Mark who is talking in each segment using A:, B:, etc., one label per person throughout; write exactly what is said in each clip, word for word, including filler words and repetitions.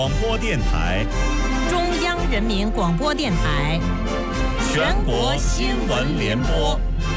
A: 广播电台，
B: 中央人民广播电台，
A: 全国新闻联播。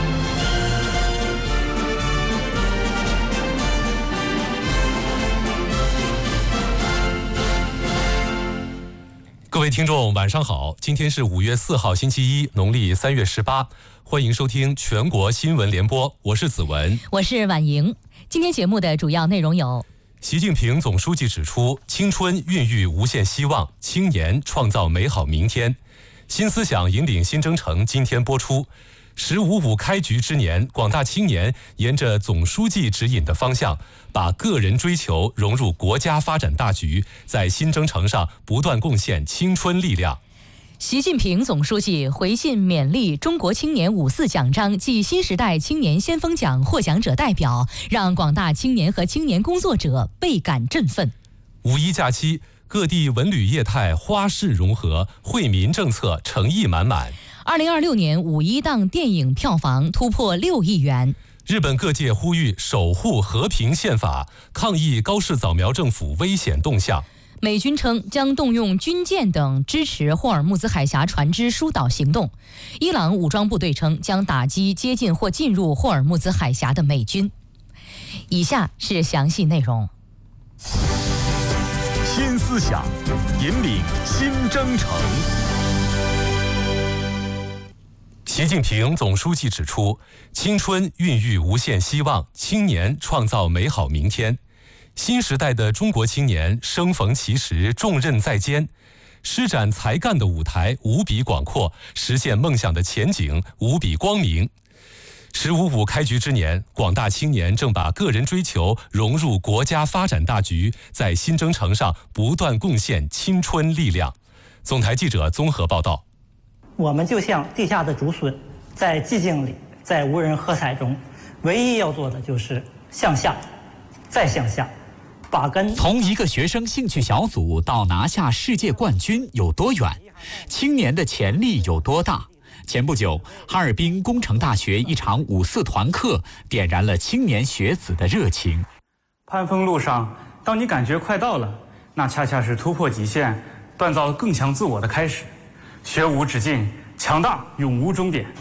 C: 各位听众，晚上好！今天是五月四号，星期一，农历三月十八，欢迎收听全国新闻联播，我是子文，
B: 我是婉莹。今天节目的主要内容有：
C: 习近平总书记指出，青春孕育无限希望，青年创造美好明天。新思想引领新征程今天播出。十五五开局之年，广大青年沿着总书记指引的方向，把个人追求融入国家发展大局，在新征程上不断贡献青春力量。
B: 习近平总书记回信勉励中国青年五四奖章暨新时代青年先锋奖获奖者代表，让广大青年和青年工作者倍感振奋。
C: 五一假期，各地文旅业态花式融合，惠民政策诚意满满。
B: 二零二六年五一档电影票房突破六亿元。
C: 日本各界呼吁守护和平宪法，抗议高市早苗政府危险动向。
B: 美军称将动用军舰等支持霍尔木兹海峡船只疏导行动。伊朗武装部队称将打击接近或进入霍尔木兹海峡的美军。以下是详细内容。
A: 新思想引领新征程。
C: 习近平总书记指出，青春孕育无限希望，青年创造美好明天。新时代的中国青年生逢其时，重任在肩，施展才干的舞台无比广阔，实现梦想的前景无比光明。十五五开局之年，广大青年正把个人追求融入国家发展大局，在新征程上不断贡献青春力量。总台记者综合报道。
D: 我们就像地下的竹笋，在寂静里，在无人喝彩中，唯一要做的就是向下，再向下，把根。
E: 从一个学生兴趣小组到拿下世界冠军有多远？青年的潜力有多大？前不久，哈尔滨工程大学一场五四团课点燃了青年学子的热情。
F: 攀峰路上，当你感觉快到了，那恰恰是突破极限、锻造更强自我的开始。学无止境，强大永无终点。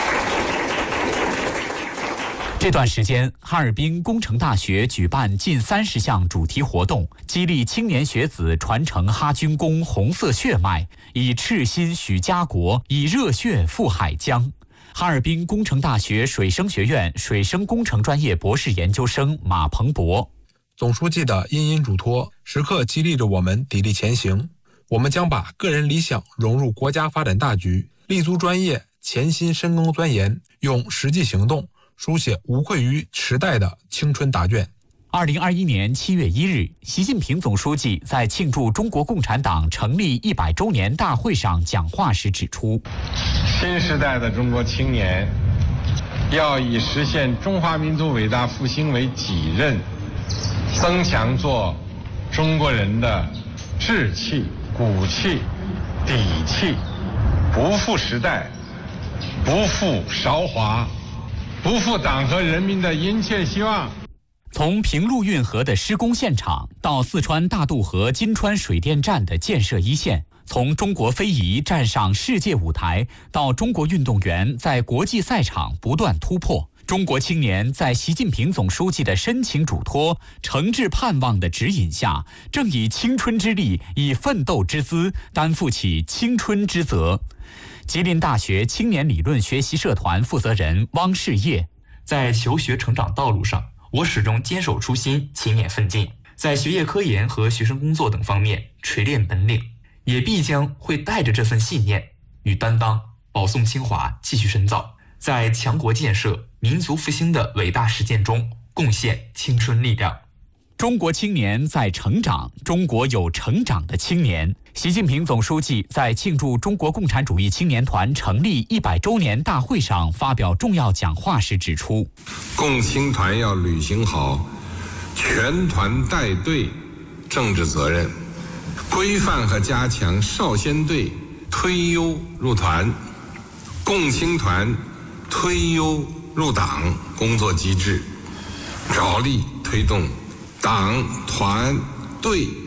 E: 这段时间，哈尔滨工程大学举办近三十项主题活动，激励青年学子传承哈军功红色血脉，以赤心许家国，以热血赴海疆。哈尔滨工程大学水生学院水生工程专业博士研究生马鹏博：
G: 总书记的殷殷嘱托，时刻激励着我们砥砺前行。我们将把个人理想融入国家发展大局，立足专业，潜心深耕钻研，用实际行动书写无愧于时代的青春答卷。
E: 二零二一年七月一日，习近平总书记在庆祝中国共产党成立一百周年大会上讲话时指出，
H: 新时代的中国青年要以实现中华民族伟大复兴为己任，增强做中国人的志气、骨气、底气，不负时代，不负韶华，不负党和人民的殷切希望。
E: 从平陆运河的施工现场到四川大渡河金川水电站的建设一线，从中国非遗站上世界舞台到中国运动员在国际赛场不断突破，中国青年在习近平总书记的深情嘱托、诚挚盼望的指引下，正以青春之力、以奋斗之姿，担负起青春之责。吉林大学青年理论学习社团负责人汪世业：
I: 在求学成长道路上，我始终坚守初心，勤勉奋进，在学业科研和学生工作等方面锤炼本领，也必将会带着这份信念与担当，保送清华继续深造，在强国建设、民族复兴的伟大实践中贡献青春力量。
E: 中国青年在成长，中国有成长的青年。习近平总书记在庆祝中国共产主义青年团成立一百周年大会上发表重要讲话时指出，
H: 共青团要履行好全团带队政治责任，规范和加强少先队推优入团、共青团推优入党工作机制，着力推动党团队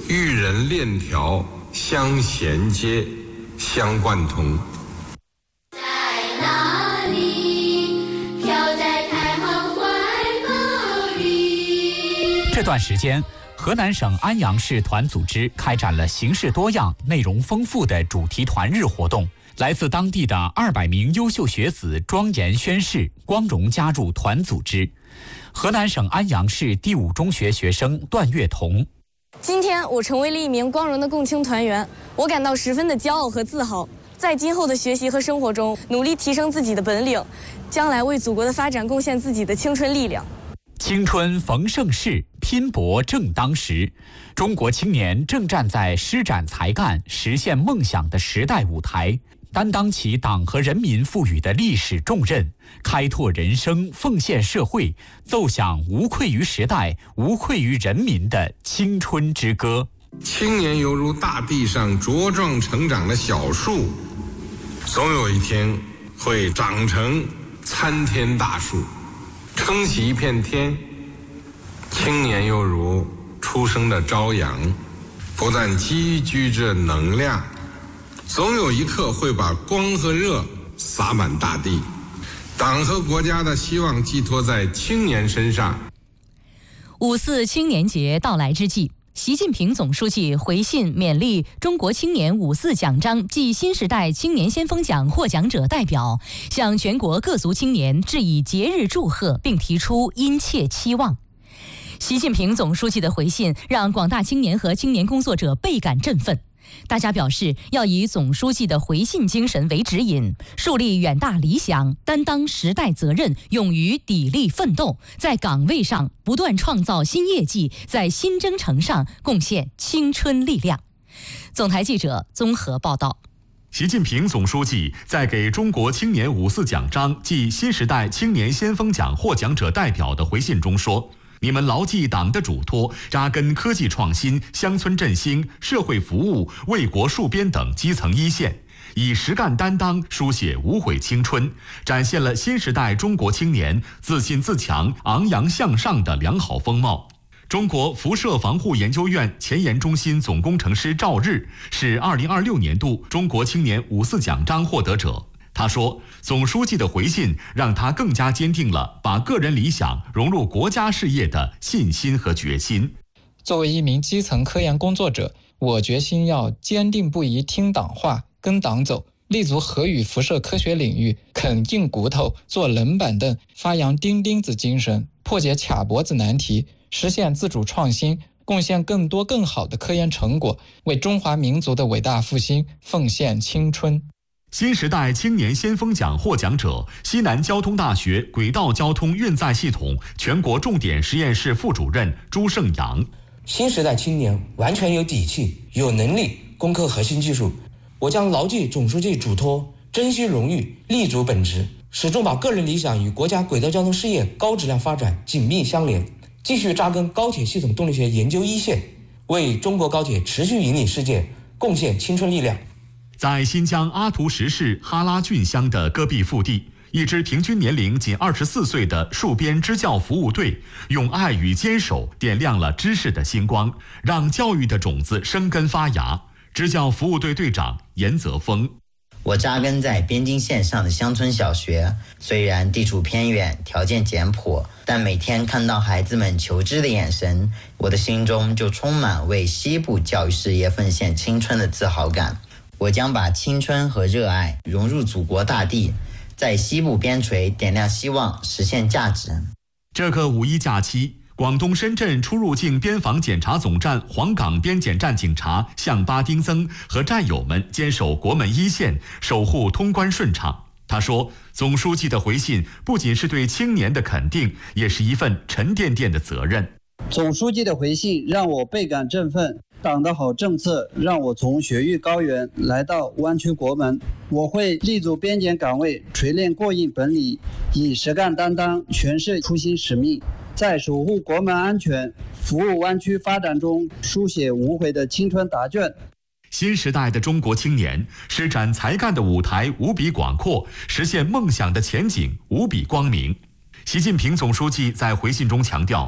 H: 育人链条相衔接、相贯通。
J: 在哪里？飘在太行怀抱里。
E: 这段时间，河南省安阳市团组织开展了形式多样、内容丰富的主题团日活动。来自当地的二百名优秀学子庄严宣誓，光荣加入团组织。河南省安阳市第五中学学生段月彤：
K: 今天我成为了一名光荣的共青团员，我感到十分的骄傲和自豪。在今后的学习和生活中，努力提升自己的本领，将来为祖国的发展贡献自己的青春力量。
E: 青春逢盛世，拼搏正当时。中国青年正站在施展才干、实现梦想的时代舞台，担当起党和人民赋予的历史重任，开拓人生，奉献社会，奏响无愧于时代、无愧于人民的青春之歌。
H: 青年犹如大地上茁壮成长的小树，总有一天会长成参天大树，撑起一片天。青年又如初生的朝阳，不但积聚着能量，总有一刻会把光和热洒满大地。党和国家的希望寄托在青年身上。
B: 五四青年节到来之际，习近平总书记回信勉励中国青年五四奖章暨新时代青年先锋奖获奖者代表，向全国各族青年致以节日祝贺，并提出殷切期望。习近平总书记的回信让广大青年和青年工作者倍感振奋。大家表示要以总书记的回信精神为指引，树立远大理想，担当时代责任，勇于砥砺奋斗，在岗位上不断创造新业绩，在新征程上贡献青春力量。总台记者综合报道。
C: 习近平总书记在给中国青年五四奖章暨新时代青年先锋奖获奖者代表的回信中说，你们牢记党的嘱托，扎根科技创新、乡村振兴、社会服务、为国戍边等基层一线，以实干担当书写无悔青春，展现了新时代中国青年自信自强、昂扬向上的良好风貌。中国辐射防护研究院前沿中心总工程师赵日是二零二六年度中国青年五四奖章获得者。他说，总书记的回信让他更加坚定了把个人理想融入国家事业的信心和决心。
L: 作为一名基层科研工作者，我决心要坚定不移听党话，跟党走，立足核与辐射科学领域，啃硬骨头，坐冷板凳，发扬钉钉子精神，破解卡脖子难题，实现自主创新，贡献更多更好的科研成果，为中华民族的伟大复兴奉献青春。
C: 新时代青年先锋奖获奖者，西南交通大学轨道交通运载系统全国重点实验室副主任朱胜阳。
M: 新时代青年完全有底气、有能力攻克核心技术，我将牢记总书记嘱托，珍惜荣誉，立足本职，始终把个人理想与国家轨道交通事业高质量发展紧密相连，继续扎根高铁系统动力学研究一线，为中国高铁持续引领世界贡献青春力量。
C: 在新疆阿图什市哈拉峻乡的戈壁腹地，一支平均年龄仅二十四岁的戍边支教服务队，用爱与坚守点亮了知识的星光，让教育的种子生根发芽。支教服务队队长严泽峰：
N: 我扎根在边境线上的乡村小学，虽然地处偏远，条件简朴，但每天看到孩子们求知的眼神，我的心中就充满为西部教育事业奉献青春的自豪感。我将把青春和热爱融入祖国大地，在西部边陲点亮希望，实现价值。
C: 这个五一假期，广东深圳出入境边防检查总站黄岗边检站警察向巴丁增和战友们坚守国门一线，守护通关顺畅。他说，总书记的回信不仅是对青年的肯定，也是一份沉甸甸的责任。
O: 总书记的回信让我倍感振奋，党的好政策让我从雪域高原来到湾区国门，我会立足边检岗位，锤炼过硬本领，以实干担当诠释初心使命，在守护国门安全、服务湾区发展中书写无悔的青春答卷。
C: 新时代的中国青年施展才干的舞台无比广阔，实现梦想的前景无比光明。习近平总书记在回信中强调，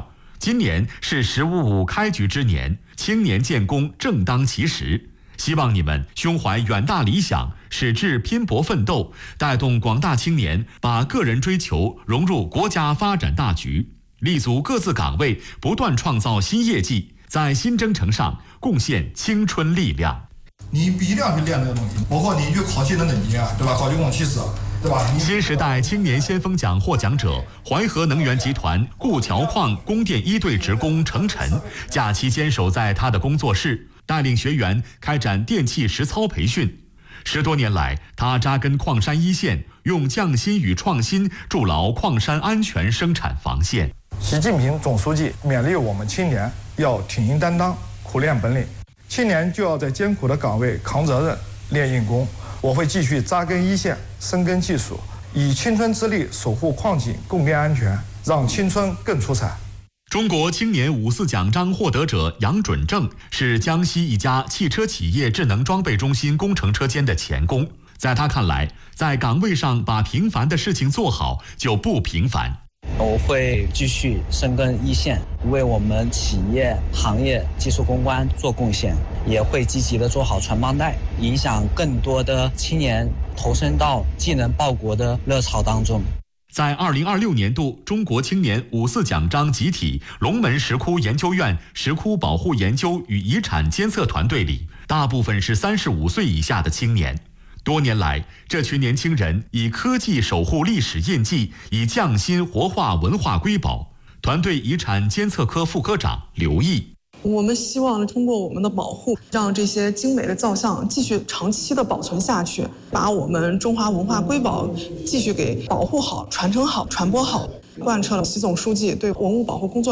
P: 今年是“十五五”开局之年，青年建功正当其时。希望你们胸怀远大理想，矢志拼搏奋斗，带动广大青年把个人追求融入国家发展大局，立足各自岗位，不断创造新业绩，在新征程上贡献青春力量。
Q: 你一定要去练这个东西，包括你去考级的等级，对吧？考级公七四，对吧？
P: 新时代青年先锋奖获奖者淮河能源集团顾桥矿供电一队职工程晨，假期坚守在他的工作室，带领学员开展电气实操培训。十多年来，他扎根矿山一线，用匠心与创新筑牢矿山安全生产防线。
Q: 习近平总书记勉励我们青年要挺膺担当，苦练本领。青年就要在艰苦的岗位扛责任、练硬功。我会继续扎根一线，深耕技术，以青春之力守护矿井供电安全，让青春更出彩。
P: 中国青年五四奖章获得者杨准正是江西一家汽车企业智能装备中心工程车间的钳工。在他看来，在岗位上把平凡的事情做好就不平凡。
R: 我会继续深耕一线，为我们企业、行业技术攻关做贡献，也会积极的做好传帮带，影响更多的青年投身到技能报国的热潮当中。
P: 在二零二六年度中国青年五四奖章集体龙门石窟研究院石窟保护研究与遗产监测团队里，大部分是三十五岁以下的青年。多年来，这群年轻人以科技守护历史印记，以匠心活化文化瑰宝。团队遗产监测科副科长刘毅。
S: 我们希望通过我们的保护，让这些精美的造像继续长期的保存下去，把我们中华文化瑰宝继续给保护好、传承好、传播好，贯彻了习总书记对文物保护工作